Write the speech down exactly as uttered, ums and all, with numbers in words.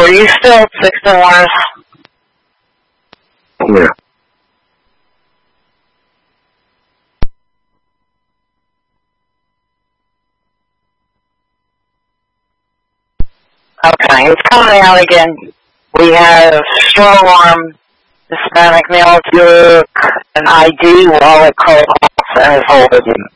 are you still at six and one? Yeah. Okay, it's coming out again. We have strong arm, Hispanic male, Duke, an I D, wallet, call, and hold of him.